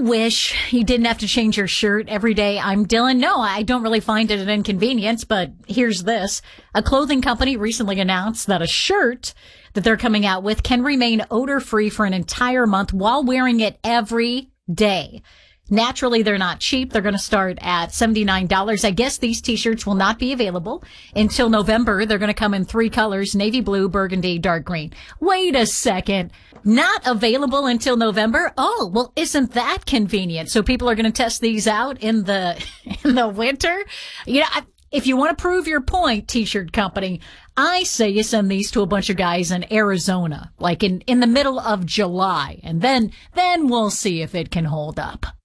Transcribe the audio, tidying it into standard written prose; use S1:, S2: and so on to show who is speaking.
S1: wish you didn't have to change your shirt every day. I'm Dylan. No, I don't really find it an inconvenience, but here's this. A clothing company recently announced that a shirt that they're coming out with can remain odor-free for an entire month while wearing it every day. Naturally, they're not cheap. They're going to start at $79. I guess these t-shirts will not be available until November. They're going to come in 3 colors, navy blue, burgundy, dark green. Wait a second. Not available until November? Oh, well, isn't that convenient? So people are going to test these out in the winter? You know, if you want to prove your point, t-shirt company, I say you send these to a bunch of guys in Arizona, like in the middle of July, and then we'll see if it can hold up.